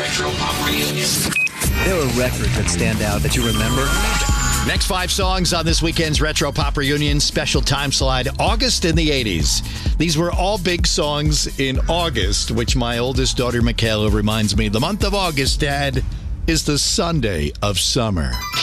Retro Pop Reunion. There are records that stand out that you remember. Next 5 songs on this weekend's Retro Pop Reunion special time slide, August in the 80s. These were all big songs in August, which my oldest daughter, Michaela, reminds me, the month of August, Dad, is the Sunday of summer.